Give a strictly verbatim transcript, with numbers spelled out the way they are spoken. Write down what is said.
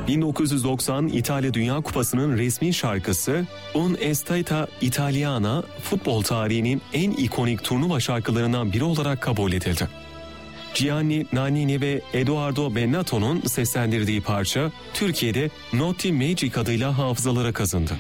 bin dokuz yüz doksan İtalya Dünya Kupası'nın resmi şarkısı Un Estata Italiana futbol tarihinin en ikonik turnuva şarkılarından biri olarak kabul edildi. Gianni Nannini ve Edoardo Bennato'nun seslendirdiği parça Türkiye'de Notti Magic adıyla hafızalara kazındı.